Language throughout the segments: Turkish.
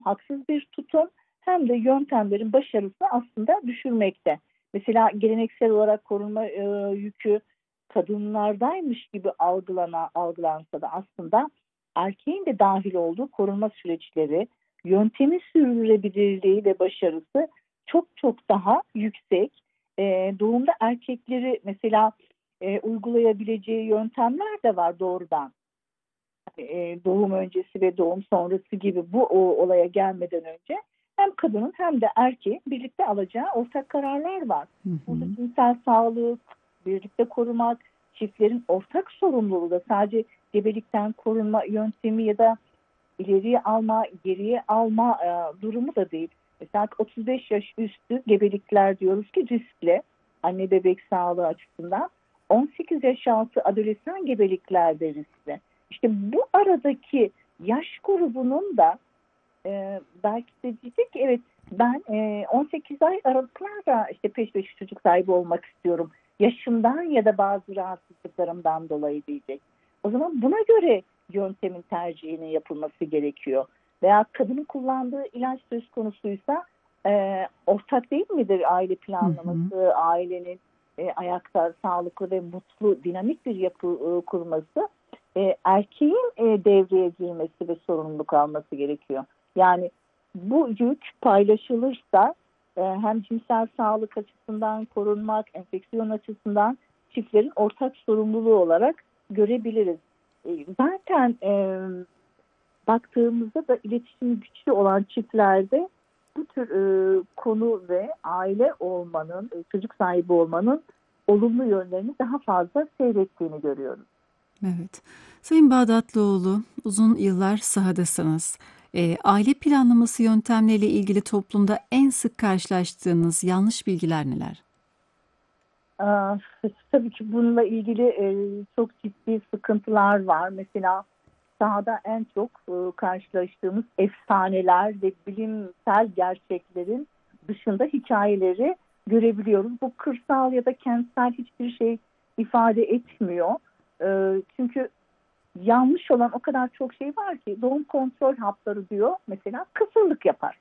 haksız bir tutum hem de yöntemlerin başarısını aslında düşürmekte. Mesela geleneksel olarak korunma yükü kadınlardaymış gibi algılansa da aslında erkeğin de dahil olduğu korunma süreçleri, yöntemi sürdürülebilirliği ve başarısı çok çok daha yüksek. Doğumda erkekleri mesela uygulayabileceği yöntemler de var doğrudan. Doğum öncesi ve doğum sonrası gibi bu olaya gelmeden önce hem kadının hem de erkeğin birlikte alacağı ortak kararlar var. Hı Burada hı. cinsel sağlık, birlikte korumak, çiftlerin ortak sorumluluğu da sadece gebelikten korunma yöntemi ya da ileriye alma, geriye alma durumu da değil. Mesela 35 yaş üstü gebelikler diyoruz ki riskli anne bebek sağlığı açısından. 18 yaş altı adolesan gebelikler de riskli. İşte bu aradaki yaş grubunun da belki de diyecek ki evet ben 18 ay aralıklarla işte peş peşe çocuk sahibi olmak istiyorum. Yaşımdan ya da bazı rahatsızlıklarımdan dolayı diyecek. O zaman buna göre yöntemin tercihinin yapılması gerekiyor. Veya kadının kullandığı ilaç söz konusuysa ortak değil midir aile Hı hı. planlaması, ailenin ayakta sağlıklı ve mutlu, dinamik bir yapı kurması, erkeğin devreye girmesi ve sorumluluk alması gerekiyor. Yani bu yük paylaşılırsa hem cinsel sağlık açısından korunmak, enfeksiyon açısından çiftlerin ortak sorumluluğu olarak görebiliriz. Zaten baktığımızda da iletişimi güçlü olan çiftlerde bu tür konu ve aile olmanın, çocuk sahibi olmanın olumlu yönlerini daha fazla seyrettiğini görüyoruz. Evet. Sayın Bağdatlıoğlu, uzun yıllar sahadasınız. Aile planlaması yöntemleriyle ilgili toplumda en sık karşılaştığınız yanlış bilgiler neler? Aa, tabii ki bununla ilgili çok ciddi sıkıntılar var. Mesela sahada en çok karşılaştığımız efsaneler ve bilimsel gerçeklerin dışında hikayeleri görebiliyoruz. Bu kırsal ya da kentsel hiçbir şey ifade etmiyor. Çünkü yanlış olan o kadar çok şey var ki doğum kontrol hapları diyor mesela kısırlık yapar.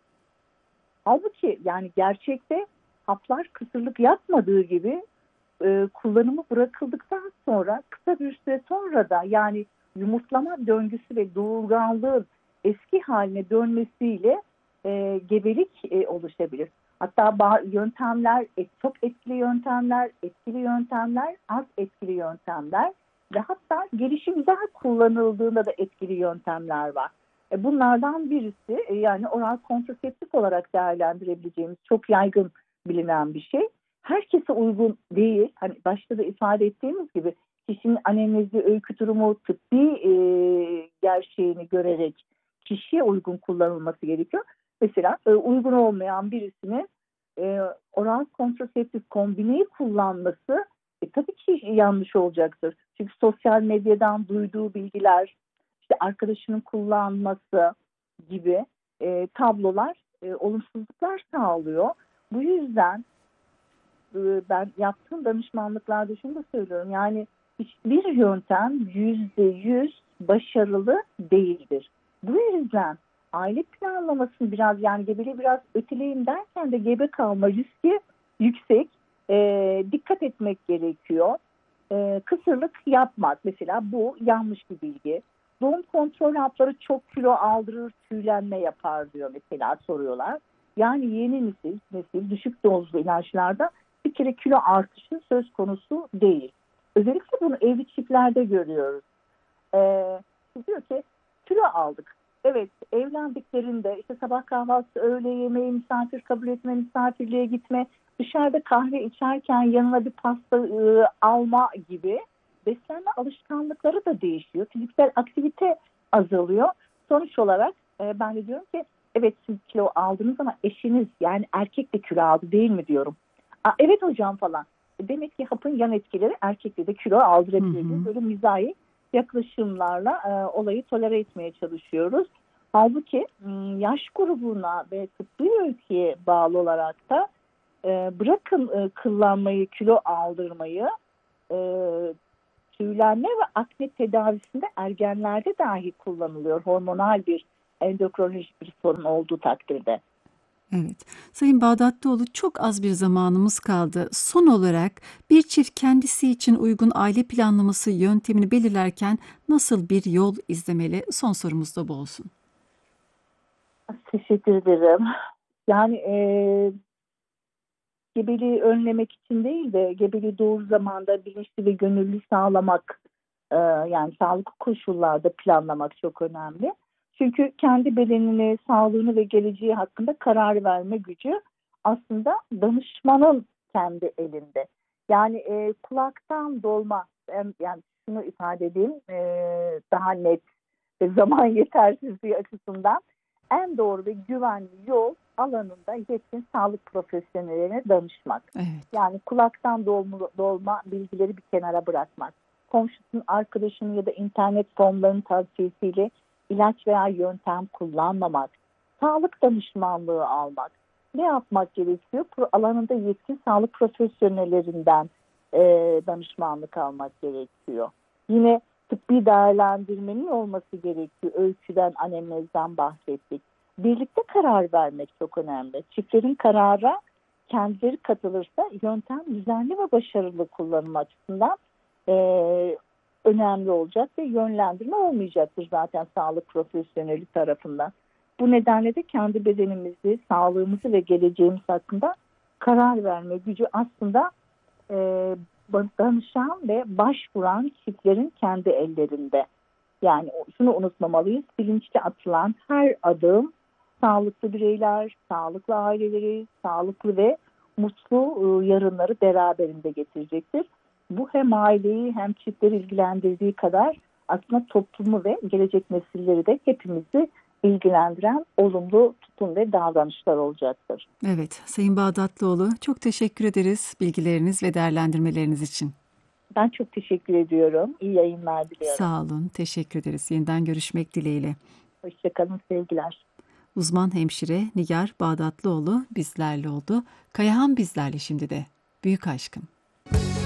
Halbuki yani gerçekte haplar kısırlık yapmadığı gibi kullanımı bırakıldıktan sonra kısa bir süre sonra da yani yumurtlama döngüsü ve doğurganlığın eski haline dönmesiyle gebelik oluşabilir. Hatta yöntemler çok etkili yöntemler, etkili yöntemler, az etkili yöntemler ve hatta gelişimsel kullanıldığında da etkili yöntemler var. Bunlardan birisi yani oral kontraseptif olarak değerlendirebileceğimiz çok yaygın bilinen bir şey. Herkese uygun değil. Hani başta da ifade ettiğimiz gibi kişinin anemnezi, öykü durumu, tıbbi gerçeğini görerek kişiye uygun kullanılması gerekiyor. Mesela uygun olmayan birisinin oral kontraseptif kombineyi kullanması tabii ki yanlış olacaktır. Çünkü sosyal medyadan duyduğu bilgiler, işte arkadaşının kullanması gibi tablolar olumsuzluklar sağlıyor. Bu yüzden ben yaptığım danışmanlıklarda şunu da söylüyorum. Yani hiçbir yöntem %100 başarılı değildir. Bu yüzden aile planlamasını biraz yani gebeliği biraz öteleyim derken de gebe kalma riski yüksek. Dikkat etmek gerekiyor. Kısırlık yapmak mesela bu yanlış bir bilgi. Doğum kontrol hapları çok kilo aldırır, tüylenme yapar diyor mesela soruyorlar. Yani yeni nesil düşük dozlu ilaçlarda bir kere kilo artışı söz konusu değil. Özellikle bunu evli çiftlerde görüyoruz. Ee, Diyor ki kilo aldık. Evet evlendiklerinde işte sabah kahvaltısı, öğle yemeği, misafir kabul etme, misafirliğe gitme, dışarıda kahve içerken yanına bir pasta alma gibi beslenme alışkanlıkları da değişiyor. Fiziksel aktivite azalıyor. Sonuç olarak ben de diyorum ki evet siz kilo aldınız ama eşiniz yani erkek de kilo aldı değil mi diyorum. Evet hocam falan. Demek ki hapın yan etkileri erkekte de kilo Hı aldırabilir diye hı. böyle mizahi yaklaşımlarla olayı tolere etmeye çalışıyoruz. Halbuki yaş grubuna ve tıbbi öyküye bağlı olarak da bırakın kıllanmayı, kilo aldırmayı, e, tüylenme ve akne tedavisinde ergenlerde dahi kullanılıyor hormonal bir endokrinolojik bir sorun olduğu takdirde. Evet. Sayın Bağdatlıoğlu, çok az bir zamanımız kaldı. Son olarak bir çift kendisi için uygun aile planlaması yöntemini belirlerken nasıl bir yol izlemeli? Son sorumuz da bu olsun. Teşekkür ederim. Yani gebeliği önlemek için değil de gebeliği doğru zamanda bilinçli ve gönüllü sağlamak, yani sağlıklı koşullarda planlamak çok önemli. Çünkü kendi bedenini, sağlığını ve geleceği hakkında karar verme gücü aslında danışmanın kendi elinde. Yani kulaktan dolma, yani şunu ifade edeyim daha net ve zaman yetersizliği açısından en doğru ve güvenli yol alanında yetkin sağlık profesyonellerine danışmak. Evet. Yani kulaktan dolma bilgileri bir kenara bırakmak. Komşusunun, arkadaşının ya da internet formlarının tavsiyesiyle ilaç veya yöntem kullanmamak. Sağlık danışmanlığı almak. Ne yapmak gerekiyor? Alanında yetkin sağlık profesyonellerinden danışmanlık almak gerekiyor. Yine tıbbi değerlendirmenin olması gerekiyor. Öyküden, anemnezden bahsettik. Birlikte karar vermek çok önemli. Çiftlerin karara kendileri katılırsa yöntem düzenli ve başarılı kullanım açısından önemli olacak ve yönlendirme olmayacaktır zaten sağlık profesyoneli tarafından. Bu nedenle de kendi bedenimizi, sağlığımızı ve geleceğimiz hakkında karar verme gücü aslında danışan ve başvuran çiftlerin kendi ellerinde. Yani şunu unutmamalıyız, bilinçli atılan her adım sağlıklı bireyler, sağlıklı aileleri, sağlıklı ve mutlu yarınları beraberinde getirecektir. Bu hem aileyi hem çiftleri ilgilendirdiği kadar aslında toplumu ve gelecek nesilleri de hepimizi ilgilendiren olumlu tutum ve davranışlar olacaktır. Evet, Sayın Bağdatlıoğlu, çok teşekkür ederiz bilgileriniz ve değerlendirmeleriniz için. Ben çok teşekkür ediyorum. İyi yayınlar diliyorum. Sağ olun, teşekkür ederiz. Yeniden görüşmek dileğiyle. Hoşçakalın, sevgiler. Uzman hemşire Nigar Bağdatlıoğlu bizlerle oldu. Kayahan bizlerle şimdi de. Büyük aşkım.